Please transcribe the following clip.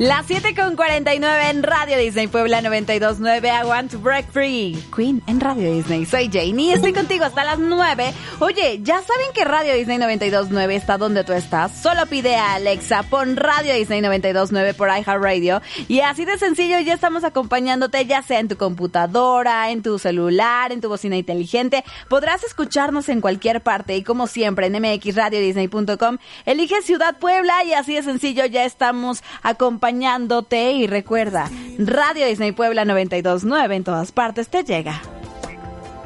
Las 7:49 en Radio Disney Puebla 92.9. I want to break free. Queen en Radio Disney. Soy Janie y estoy contigo hasta las 9. Oye, ¿ya saben que Radio Disney 92.9 está donde tú estás? Solo pide a Alexa, pon Radio Disney 92.9 por iHeartRadio y así de sencillo ya estamos acompañándote, ya sea en tu computadora, en tu celular, en tu bocina inteligente. Podrás escucharnos en cualquier parte y como siempre en mxradiodisney.com elige Ciudad Puebla y así de sencillo ya estamos acompañándote y recuerda, Radio Disney Puebla 92.9 en todas partes te llega.